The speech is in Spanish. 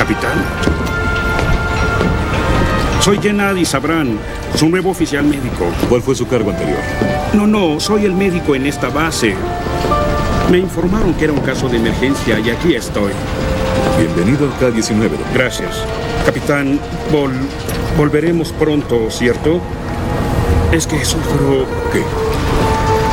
capitán. Soy Gennady Sabran, su nuevo oficial médico. ¿Cuál fue su cargo anterior? No, soy el médico en esta base. Me informaron que era un caso de emergencia y aquí estoy. Bienvenido al K-19. Gracias. Capitán, volveremos pronto, ¿cierto? Es que sufro... ¿Qué?